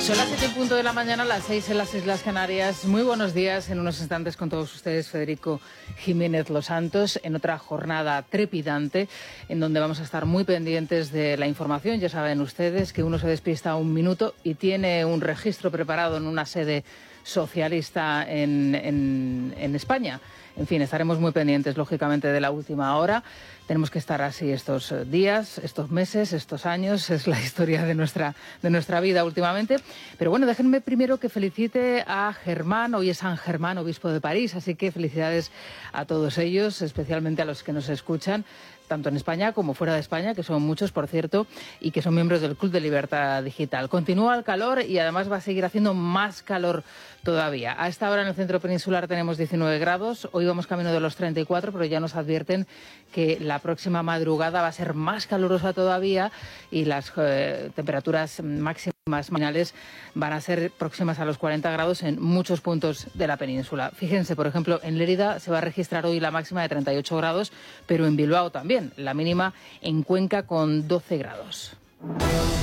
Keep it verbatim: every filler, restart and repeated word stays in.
Son las siete en punto de la mañana, las seis en las Islas Canarias. Muy buenos días. En unos instantes con todos ustedes, Federico Jiménez Los Santos, en otra jornada trepidante, en donde vamos a estar muy pendientes de la información. Ya saben ustedes que uno se despista un minuto y tiene un registro preparado en una sede socialista en, en, en España. En fin, estaremos muy pendientes, lógicamente, de la última hora. Tenemos que estar así estos días, estos meses, estos años. Es la historia de nuestra, de nuestra vida últimamente. Pero bueno, déjenme primero que felicite a Germán. Hoy es San Germán, obispo de París, así que felicidades a todos ellos, especialmente a los que nos escuchan, tanto en España como fuera de España, que son muchos, por cierto, y que son miembros del Club de Libertad Digital. Continúa el calor y además va a seguir haciendo más calor todavía. A esta hora en el centro peninsular tenemos diecinueve grados, hoy vamos camino de los treinta y cuatro, pero ya nos advierten que la próxima madrugada va a ser más calurosa todavía y las eh, temperaturas máximas mañanales van a ser próximas a los cuarenta grados en muchos puntos de la península. Fíjense, por ejemplo, en Lérida se va a registrar hoy la máxima de treinta y ocho grados, pero en Bilbao también, la mínima en Cuenca con doce grados.